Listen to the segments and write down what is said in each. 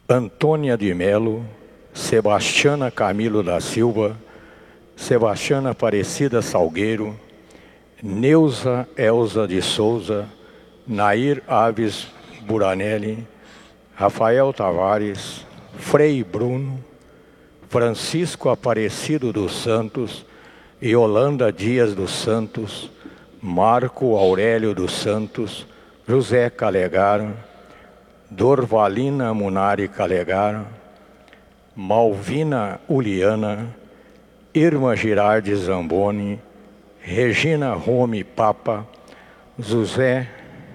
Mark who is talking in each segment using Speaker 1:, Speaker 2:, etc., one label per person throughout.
Speaker 1: Antônia de Melo, Sebastiana Camilo da Silva, Sebastiana Aparecida Salgueiro, Neuza Elza de Souza, Nair Aves Buranelli, Rafael Tavares, Frei Bruno, Francisco Aparecido dos Santos, Yolanda Dias dos Santos, Marco Aurélio dos Santos, José Calegaro, Dorvalina Munari Calegaro, Malvina Uliana, Irma Girardi Zamboni, Regina Rome Papa, José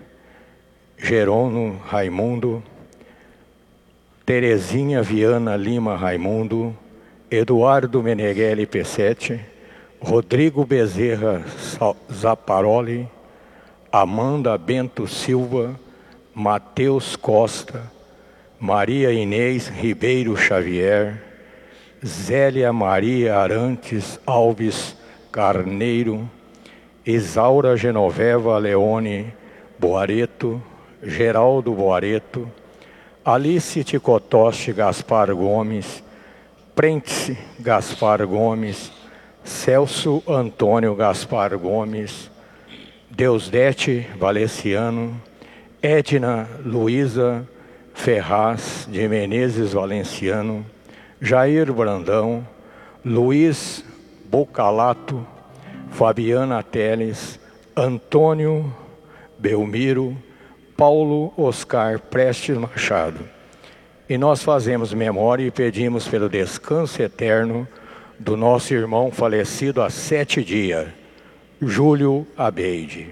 Speaker 1: Gerono Raimundo, Terezinha Viana Lima Raimundo, Eduardo Meneghelli Pessetti, Rodrigo Bezerra Zaparoli, Amanda Bento Silva, Mateus Costa, Maria Inês Ribeiro Xavier, Zélia Maria Arantes Alves Carneiro, Isaura Genoveva Leone Boareto, Geraldo Boareto, Alice Ticotoste Gaspar Gomes, Prentice Gaspar Gomes, Celso Antônio Gaspar Gomes, Deusdete Valeciano, Edna Luísa Ferraz de Menezes Valenciano, Jair Brandão, Luiz Bocalato, Fabiana Teles, Antônio Belmiro, Paulo Oscar Prestes Machado. E nós fazemos memória e pedimos pelo descanso eterno do nosso irmão falecido há 7 dias, Júlio Abeide.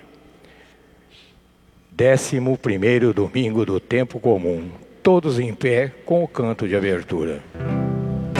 Speaker 1: 11º domingo do tempo comum, todos em pé com o canto de abertura.